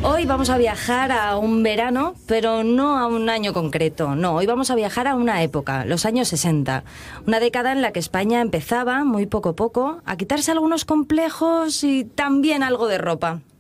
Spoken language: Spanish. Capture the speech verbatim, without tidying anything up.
Hoy vamos a viajar a un verano, pero no a un año concreto, no, hoy vamos a viajar a una época, los años sesenta, una década en la que España empezaba, muy poco a poco, a quitarse algunos complejos y también algo de ropa.